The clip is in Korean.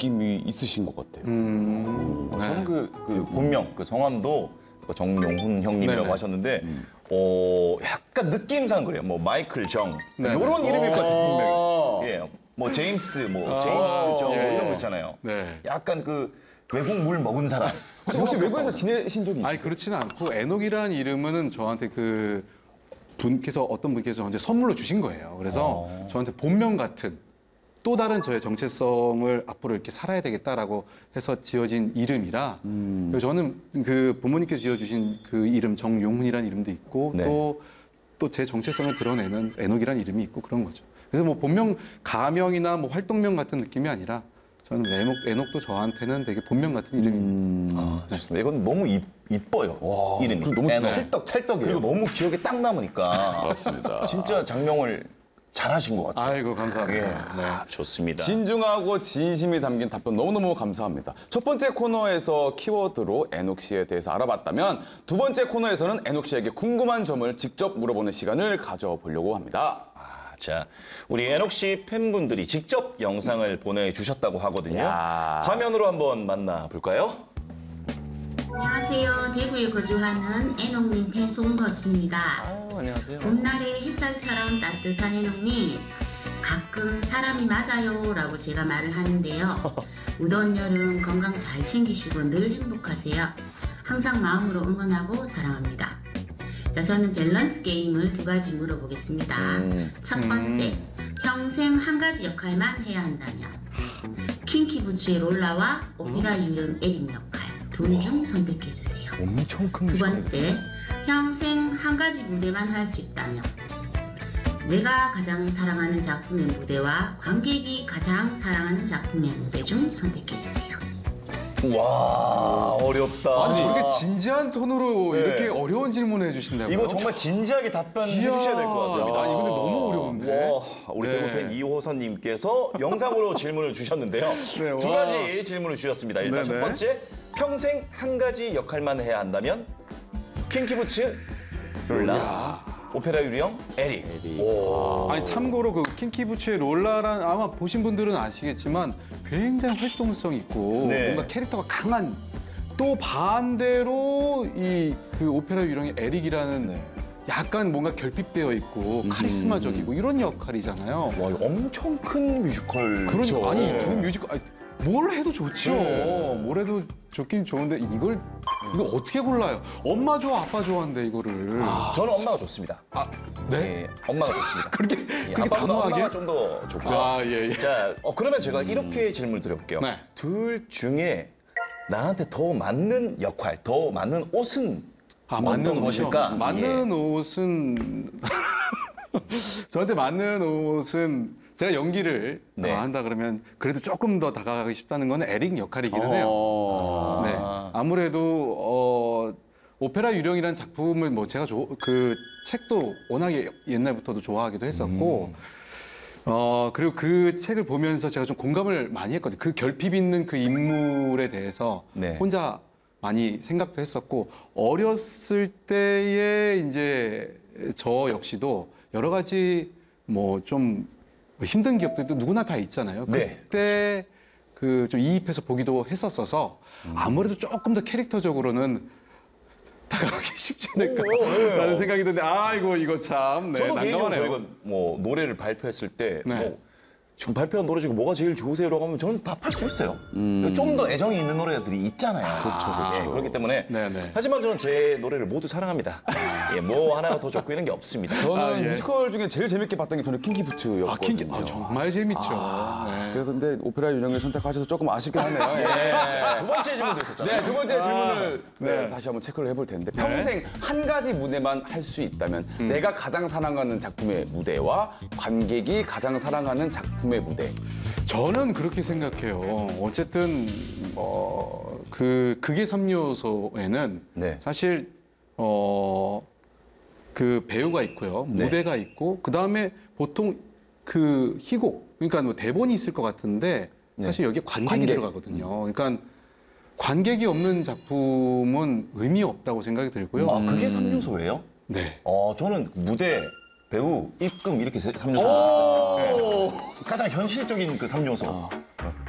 느낌이 있으신 것 같아요. 저는 그 본명, 그 성함도 정용훈 형님이라고 네네. 하셨는데, 약간 느낌상 그래요. 뭐 마이클 정 네네. 이런 이름일 것 같아요, 분명히. 예, 뭐 제임스, 제임스 정 예. 이런 거 있잖아요. 네. 약간 그 외국 물 먹은 사람. 혹시 외국에서 지내신 적이 있어요? 아니 그렇지는 않고 에녹이라는 이름은 저한테 그 분께서 어떤 분께서 저한테 선물로 주신 거예요. 그래서 저한테 본명 같은 또 다른 저의 정체성을 앞으로 이렇게 살아야 되겠다라고 해서 지어진 이름이라 그리고 저는 그 부모님께서 지어주신 그 이름 정용훈이라는 이름도 있고 네. 또 제 정체성을 드러내는 에녹이라는 이름이 있고 그런 거죠. 그래서 뭐 본명 가명이나 뭐 활동명 같은 느낌이 아니라 저는 에녹도 저한테는 되게 본명 같은 이름입니다. 좋습니다. 이건 너무 이뻐요. 이름이. 너무 에녹. 찰떡이에요. 그리고 너무 기억에 딱 남으니까. 맞습니다. 진짜 장명을 잘하신 것 같아요. 아이고 감사합니다. 네. 좋습니다. 진중하고 진심이 담긴 답변 너무너무 감사합니다. 첫 번째 코너에서 키워드로 에녹 씨에 대해서 알아봤다면 두 번째 코너에서는 에녹 씨에게 궁금한 점을 직접 물어보는 시간을 가져보려고 합니다. 자, 우리 에녹 씨 팬분들이 직접 영상을 보내주셨다고 하거든요. 야. 화면으로 한번 만나볼까요? 안녕하세요. 대구에 거주하는 애녹님 팬 송거지입니다. 안녕하세요. 봄날의 햇살처럼 따뜻한 애녹님. 가끔 사람이 맞아요 라고 제가 말을 하는데요. 무더운 여름 건강 잘 챙기시고 늘 행복하세요. 항상 마음으로 응원하고 사랑합니다. 자, 저는 밸런스 게임을 두 가지 물어보겠습니다. 첫 번째, 평생 한 가지 역할만 해야 한다면 킹키부츠의 롤라와 오페라 유령 에릭 역할 둘 중 선택해주세요. 엄청 큰 두 뮤지컬. 번째, 평생 한 가지 무대만 할 수 있다면 내가 가장 사랑하는 작품의 무대와 관객이 가장 사랑하는 작품의 무대 중 선택해주세요. 와, 어렵다. 아니 저렇게 진지한 톤으로 네. 이렇게 어려운 질문을 해주신다고요? 이거 정말 진지하게 답변해 이야. 주셔야 될 것 같습니다. 아니 근데 너무 어려운데. 와, 우리 네. 대구팬 이호선님께서 영상으로 질문을 주셨는데요. 네, 두 와. 가지 질문을 주셨습니다. 일단 네네. 첫 번째, 평생 한 가지 역할만 해야 한다면 킹키부츠, 롤라, 오페라 유령, 에릭. 오. 아니 참고로 그 킹키부츠의 롤라란 아마 보신 분들은 아시겠지만 굉장히 활동성 있고 네. 뭔가 캐릭터가 강한 또 반대로 이 그 오페라 유령의 에릭이라는 네. 약간 뭔가 결핍되어 있고 카리스마적이고 이런 역할이잖아요. 와, 이거 엄청 큰 뮤지컬. 그러니까 아니 네. 두 뮤지컬 아니, 뭘 해도 좋죠. 네. 뭘 해도 좋긴 좋은데 이거 어떻게 골라요? 엄마 좋아 아빠 좋아한데 이거를. 저는 엄마가 좋습니다. 아, 네? 예, 엄마가 좋습니다. 그렇게 예, 그렇게 아빠보다 단호하게? 엄마가 좀 더 좋고요. 아, 예, 예. 자, 그러면 제가 이렇게 질문을 드려볼게요. 네. 둘 중에 나한테 더 맞는 역할, 더 맞는 옷은 맞는 어떤 옷이요? 것일까? 맞는 옷은 저한테 맞는 옷은 제가 연기를 네. 한다 그러면 그래도 조금 더 다가가고 싶다는 건 에릭 역할이기는 해요. 네. 아무래도 오페라 유령이라는 작품을 뭐 제가 그 책도 워낙에 옛날부터도 좋아하기도 했었고 그리고 그 책을 보면서 제가 좀 공감을 많이 했거든요. 그 결핍 있는 그 인물에 대해서 네. 혼자 많이 생각도 했었고 어렸을 때에 이제 저 역시도 여러 가지 뭐 좀 힘든 기억들도 누구나 다 있잖아요. 네, 그때 그 좀 이입해서 보기도 했었어서 아무래도 조금 더 캐릭터적으로는 다가가기 쉽지 않을까라는 생각이 드는데 아이고 이거 참 저도 개인적으로 난감하네요. 저희가 뭐 노래를 발표했을 때 네. 뭐 지금 발표한 노래 중에 뭐가 제일 좋으세요라고 하면 저는 답할 수 있어요. 좀 더 애정이 있는 노래들이 있잖아요. 그렇죠. 그렇기 때문에 네네. 하지만 저는 제 노래를 모두 사랑합니다. 예, 뭐 하나가 더 좋고 이런 게 없습니다. 저는 예. 뮤지컬 중에 제일 재밌게 봤던 게 저는 킹키부츠였거든요. 킹키 정말 재밌죠. 네. 그래서 근데 오페라 유령을 선택하셔서 조금 아쉽긴 하네요. 예. 두 번째 질문도 있었잖아요. 네, 두 번째 질문을 네. 다시 한번 체크를 해볼 텐데 평생 한 가지 무대만 할 수 있다면 내가 가장 사랑하는 작품의 무대와 관객이 가장 사랑하는 작품의 무대. 저는 그렇게 생각해요. 어쨌든 그 극의 3요소에는 네. 사실 그 배우가 있고요, 네. 무대가 있고 그 다음에 보통 그 희곡, 그러니까 뭐 대본이 있을 것 같은데 사실 여기에 관객이 관객. 들어가거든요. 그러니까 관객이 없는 작품은 의미 없다고 생각이 들고요. 아, 그게 3요소예요? 네. 저는 무대, 배우, 입금 이렇게 3요소가 있어요. 네. 가장 현실적인 그 3요소.